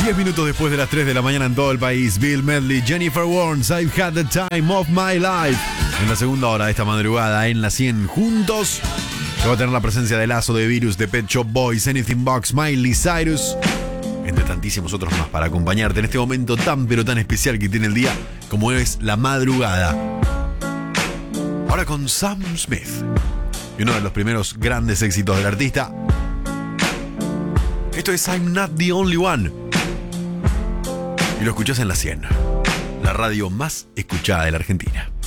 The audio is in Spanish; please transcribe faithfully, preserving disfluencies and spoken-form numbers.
diez minutos después de las tres de la mañana en todo el país, Bill Medley, Jennifer Warnes, I've had the time of my life. En la segunda hora de esta madrugada, en la cien juntos, que va a tener la presencia de Lazo, de Virus, de Pet Shop Boys, Anything Box, Miley Cyrus, entre tantísimos otros más para acompañarte en este momento tan pero tan especial que tiene el día, como es la madrugada. Ahora con Sam Smith, y uno de los primeros grandes éxitos del artista. Esto es I'm Not the Only One. Y lo escuchás en la cien, la radio más escuchada de la Argentina.